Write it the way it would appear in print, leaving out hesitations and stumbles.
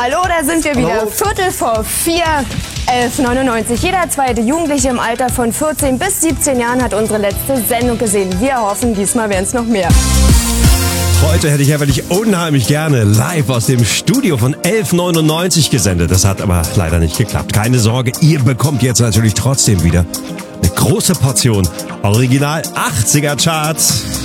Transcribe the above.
Hallo, da sind wir wieder. Hallo. 4:15, 11:99. Jeder zweite Jugendliche im Alter von 14 bis 17 Jahren hat unsere letzte Sendung gesehen. Wir hoffen, diesmal werden es noch mehr. Heute hätte ich wirklich unheimlich gerne live aus dem Studio von 11:99 gesendet. Das hat aber leider nicht geklappt. Keine Sorge, ihr bekommt jetzt natürlich trotzdem wieder eine große Portion Original 80er Charts.